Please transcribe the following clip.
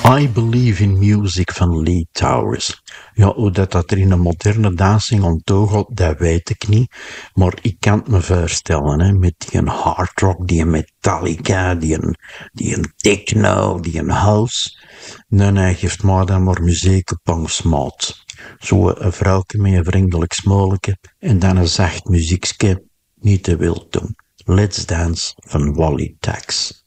I Believe in Music van Lee Towers. Ja, hoe dat er in een moderne dansing onttoogelt, dat weet ik niet. Maar ik kan het me voorstellen, hè, met die een hard rock, die een Metallica, die een techno, die een house. Nee, hij geeft mij dan maar muziek op ons maat. Zo een vrouwke met een vriendelijk smolletje en dan een zacht muziekje, niet te wild doen. Let's Dance van Wally Tax.